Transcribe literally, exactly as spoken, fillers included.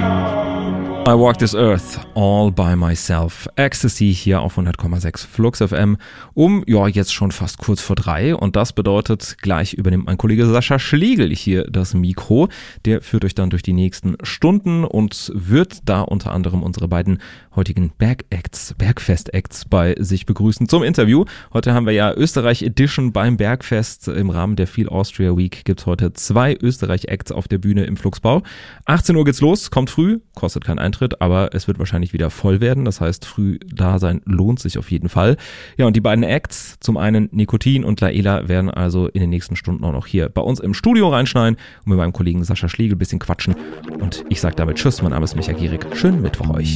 I walk this earth all by myself. Ecstasy hier auf hundert Komma sechs Flux F M um, ja, jetzt schon fast kurz vor drei. Und das bedeutet, gleich übernimmt mein Kollege Sascha Schlegel hier das Mikro. Der führt euch dann durch die nächsten Stunden und wird da unter anderem unsere beiden heutigen Bergacts, Bergfest-Acts bei sich begrüßen zum Interview. Heute haben wir ja Österreich Edition beim Bergfest. Im Rahmen der Feel Austria Week gibt's heute zwei Österreich-Acts auf der Bühne im Flugsbau. achtzehn Uhr geht's los, kommt früh, kostet keinen Eintritt, aber es wird wahrscheinlich wieder voll werden. Das heißt, früh da sein lohnt sich auf jeden Fall. Ja, und die beiden Acts, zum einen Nikotin und Laela, werden also in den nächsten Stunden auch noch hier bei uns im Studio reinschneiden und mit meinem Kollegen Sascha Schlegel ein bisschen quatschen. Und ich sage damit Tschüss, mein Name ist Micha Gierig. Schönen Mittwoch euch.